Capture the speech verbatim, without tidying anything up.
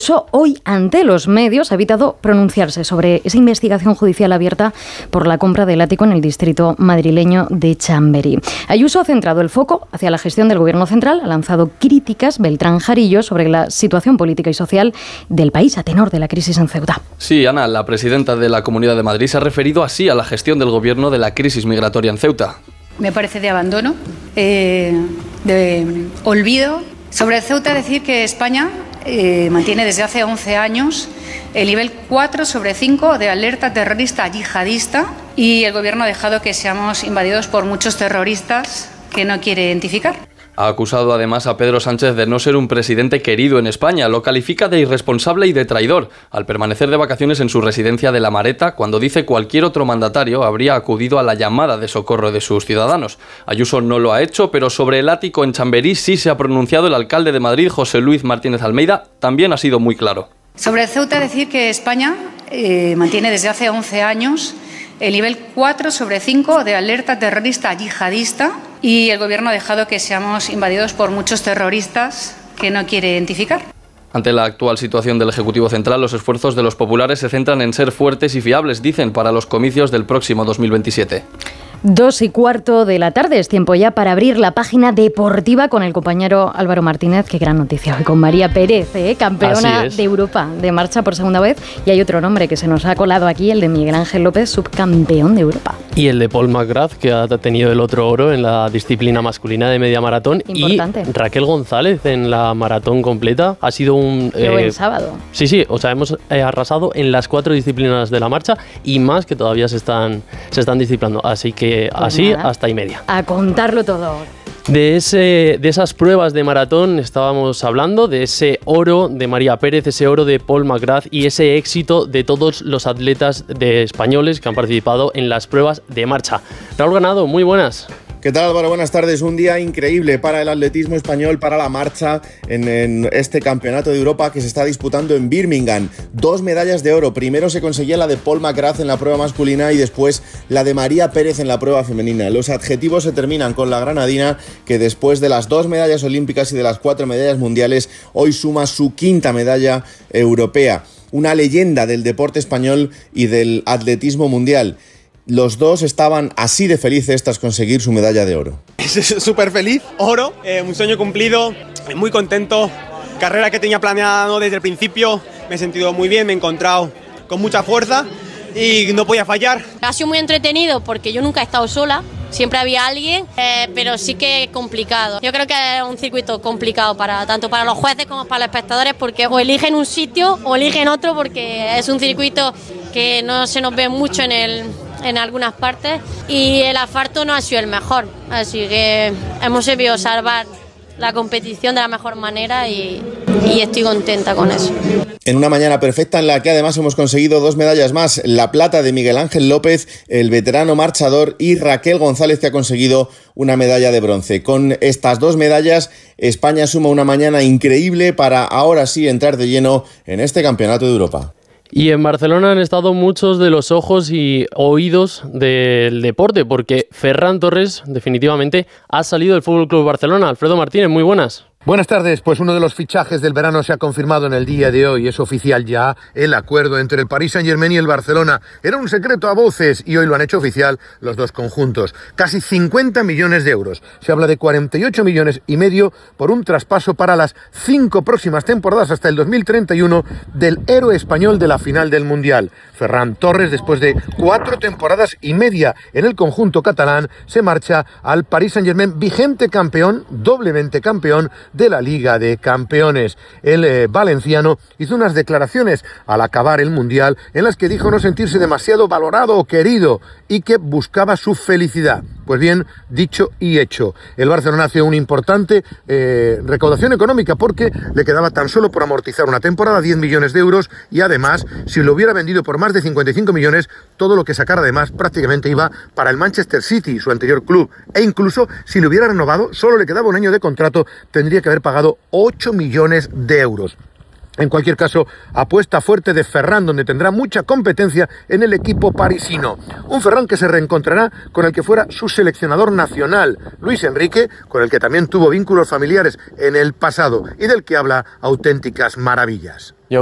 Hoy, ante los medios, ha evitado pronunciarse sobre esa investigación judicial abierta por la compra del ático en el distrito madrileño de Chamberí. Ayuso ha centrado el foco hacia la gestión del Gobierno central, ha lanzado críticas Beltrán Jarillo sobre la situación política y social del país a tenor de la crisis en Ceuta. Sí, Ana, la presidenta de la Comunidad de Madrid se ha referido así a la gestión del Gobierno de la crisis migratoria en Ceuta. Me parece de abandono, eh, de olvido. Sobre Ceuta, decir que España Eh, mantiene desde hace once años el nivel cuatro sobre cinco de alerta terrorista yihadista y el Gobierno ha dejado que seamos invadidos por muchos terroristas que no quiere identificar. Ha acusado además a Pedro Sánchez de no ser un presidente querido en España. Lo califica de irresponsable y de traidor al permanecer de vacaciones en su residencia de La Mareta, cuando dice cualquier otro mandatario habría acudido a la llamada de socorro de sus ciudadanos. Ayuso no lo ha hecho, pero sobre el ático en Chamberí sí se ha pronunciado el alcalde de Madrid, José Luis Martínez Almeida. También ha sido muy claro. Sobre Ceuta, decir que España eh, mantiene desde hace once años el nivel cuatro sobre cinco de alerta terrorista yihadista y el Gobierno ha dejado que seamos invadidos por muchos terroristas que no quiere identificar. Ante la actual situación del Ejecutivo Central, los esfuerzos de los populares se centran en ser fuertes y fiables, dicen, para los comicios del próximo dos mil veintisiete. Dos y cuarto de la tarde, es tiempo ya para abrir la página deportiva con el compañero Álvaro Martínez. Qué gran noticia hoy con María Pérez, ¿eh? campeona de Europa de marcha por segunda vez. Y hay otro nombre que se nos ha colado aquí, el de Miguel Ángel López, subcampeón de Europa. Y el de Paul McGrath, que ha tenido el otro oro en la disciplina masculina de media maratón. Importante. Y Raquel González en la maratón completa. Ha sido un... Qué eh, buen sábado. Sí, sí, o sea, hemos eh, arrasado en las cuatro disciplinas de la marcha y más que todavía se están, se están disciplinando. Así que Pues así nada, hasta y media. A contarlo todo. De, ese, de esas pruebas de maratón estábamos hablando, de ese oro de María Pérez, ese oro de Paul McGrath y ese éxito de todos los atletas de españoles que han participado en las pruebas de marcha. Raúl Ganado, muy buenas. ¿Qué tal, Álvaro? Buenas tardes. Un día increíble para el atletismo español, para la marcha en, en este campeonato de Europa que se está disputando en Birmingham. Dos medallas de oro. Primero se conseguía la de Paul McGrath en la prueba masculina y después la de María Pérez en la prueba femenina. Los adjetivos se terminan con la granadina, que después de las dos medallas olímpicas y de las cuatro medallas mundiales, hoy suma su quinta medalla europea. Una leyenda del deporte español y del atletismo mundial. Los dos estaban así de felices tras conseguir su medalla de oro. Súper feliz, oro, eh, un sueño cumplido, muy contento. Carrera que tenía planeado desde el principio, me he sentido muy bien, me he encontrado con mucha fuerza y no podía fallar. Ha sido muy entretenido porque yo nunca he estado sola, siempre había alguien, eh, pero sí que complicado. Yo creo que es un circuito complicado para tanto para los jueces como para los espectadores porque o eligen un sitio o eligen otro porque es un circuito que no se nos ve mucho en el... en algunas partes y el asfalto no ha sido el mejor, así que hemos sabido salvar la competición de la mejor manera y, y estoy contenta con eso. En una mañana perfecta en la que además hemos conseguido dos medallas más, la plata de Miguel Ángel López, el veterano marchador, y Raquel González, que ha conseguido una medalla de bronce. Con estas dos medallas, España suma una mañana increíble para ahora sí entrar de lleno en este campeonato de Europa. Y en Barcelona han estado muchos de los ojos y oídos del deporte, porque Ferran Torres definitivamente ha salido del F C Barcelona. Alfredo Martínez, muy buenas. Buenas tardes, pues uno de los fichajes del verano se ha confirmado en el día de hoy. Es oficial ya el acuerdo entre el Paris Saint-Germain y el Barcelona. Era un secreto a voces y hoy lo han hecho oficial los dos conjuntos. Casi cincuenta millones de euros. Se habla de cuarenta y ocho millones y medio por un traspaso para las cinco próximas temporadas hasta el dos mil treinta y uno del héroe español de la final del Mundial. Ferran Torres, después de cuatro temporadas y media en el conjunto catalán, se marcha al Paris Saint-Germain, vigente campeón, doblemente campeón de la Liga de Campeones. El eh, valenciano hizo unas declaraciones al acabar el Mundial en las que dijo no sentirse demasiado valorado o querido y que buscaba su felicidad. Pues bien, dicho y hecho. El Barcelona hace una importante eh, recaudación económica porque le quedaba tan solo por amortizar una temporada diez millones de euros y además, si lo hubiera vendido por más de cincuenta y cinco millones, todo lo que sacara además prácticamente iba para el Manchester City, su anterior club. E incluso, si lo hubiera renovado, solo le quedaba un año de contrato, tendría que haber pagado ocho millones de euros. En cualquier caso, apuesta fuerte de Ferran, donde tendrá mucha competencia en el equipo parisino. Un Ferran que se reencontrará con el que fuera su seleccionador nacional, Luis Enrique, con el que también tuvo vínculos familiares en el pasado y del que habla auténticas maravillas.